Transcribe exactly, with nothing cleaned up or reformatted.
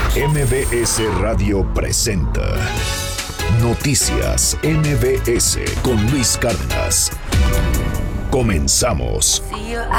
M B S Radio presenta Noticias M B S con Luis Cárdenas. Comenzamos.